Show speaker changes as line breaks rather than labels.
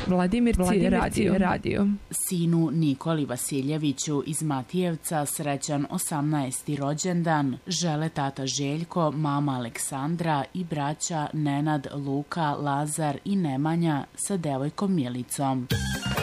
Vladimirci radio.
Sinu Nikoli Vasiljeviću iz Matijevca srećan 18. rođendan žele tata Željko, mama Aleksandra i braća Nenad, Luka, Lazar i Nemanja sa devojkom Milicom.